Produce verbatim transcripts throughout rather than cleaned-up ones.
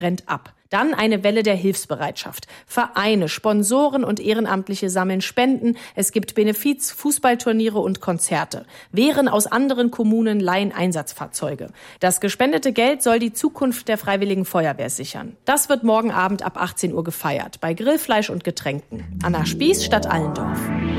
rennt ab. Dann eine Welle der Hilfsbereitschaft. Vereine, Sponsoren und Ehrenamtliche sammeln Spenden. Es gibt Benefiz, Fußballturniere und Konzerte. Wehren aus anderen Kommunen leihen Einsatzfahrzeuge. Das gespendete Geld soll die Zukunft der Freiwilligen Feuerwehr sichern. Das wird morgen Abend ab achtzehn Uhr gefeiert. Bei Grillfleisch und Getränken. Anna Spieß, Stadt Allendorf.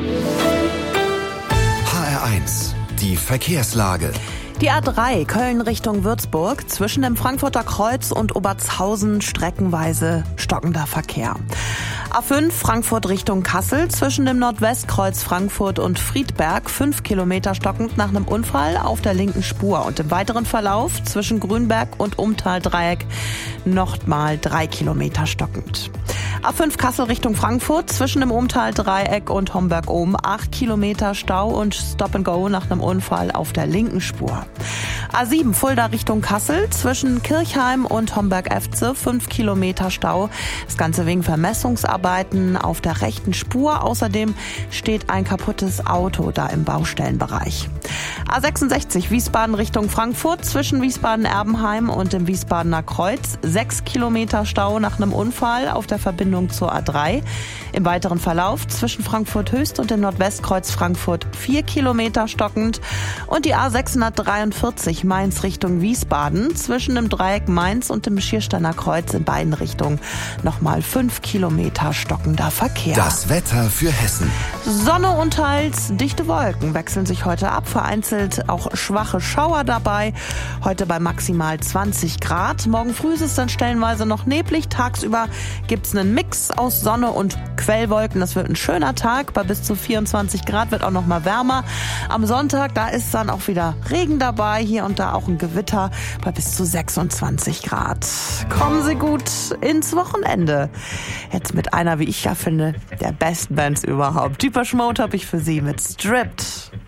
H R eins, die Verkehrslage. Die A drei Köln Richtung Würzburg, zwischen dem Frankfurter Kreuz und Obertshausen streckenweise stockender Verkehr. A fünf Frankfurt Richtung Kassel, zwischen dem Nordwestkreuz Frankfurt und Friedberg, fünf Kilometer stockend nach einem Unfall auf der linken Spur. Und im weiteren Verlauf zwischen Grünberg und Umtal-Dreieck nochmal drei Kilometer stockend. A fünf Kassel Richtung Frankfurt, zwischen dem Umtal-Dreieck und Homberg-Ohm, acht Kilometer Stau und Stop-and-Go nach einem Unfall auf der linken Spur. A sieben Fulda Richtung Kassel, zwischen Kirchheim und Homberg-Efze, fünf Kilometer Stau. Das Ganze wegen Vermessungsarbeiten auf der rechten Spur. Außerdem steht ein kaputtes Auto da im Baustellenbereich. A sechsundsechzig Wiesbaden Richtung Frankfurt, zwischen Wiesbaden-Erbenheim und dem Wiesbadener Kreuz, sechs Kilometer Stau nach einem Unfall auf der Verbindung zur A drei. Im weiteren Verlauf zwischen Frankfurt Höchst und dem Nordwestkreuz Frankfurt vier Kilometer stockend. Und die A sechshundertdreiundvierzig Mainz Richtung Wiesbaden, zwischen dem Dreieck Mainz und dem Schiersteiner Kreuz in beiden Richtungen nochmal fünf Kilometer stockender Verkehr. Das Wetter für Hessen. Sonne und teils dichte Wolken wechseln sich heute ab, vereinzelt auch schwache Schauer dabei. Heute bei maximal zwanzig Grad. Morgen früh ist es dann stellenweise noch neblig. Tagsüber gibt es einen Mix aus Sonne und Quellwolken. Das wird ein schöner Tag. Bei bis zu vierundzwanzig Grad wird auch noch mal wärmer. Am Sonntag, da ist dann auch wieder Regen dabei. Hier und da auch ein Gewitter bei bis zu sechsundzwanzig Grad. Kommen Sie gut ins Wochenende. Jetzt mit einer, wie ich ja finde, der besten Bands überhaupt. Depeche Mode habe ich für Sie mit Stripped.